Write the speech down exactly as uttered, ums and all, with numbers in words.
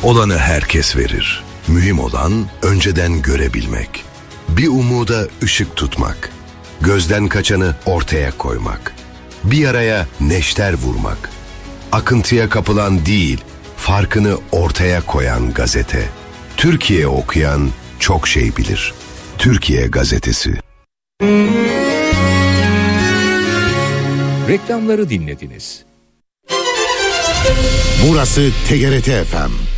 Olanı herkes verir. Mühim olan önceden görebilmek. Bir umuda ışık tutmak. Gözden kaçanı ortaya koymak. Bir yaraya neşter vurmak. Akıntıya kapılan değil, farkını ortaya koyan gazete. Türkiye okuyan çok şey bilir. Türkiye Gazetesi. Reklamları dinlediniz. Burası T G R T F M.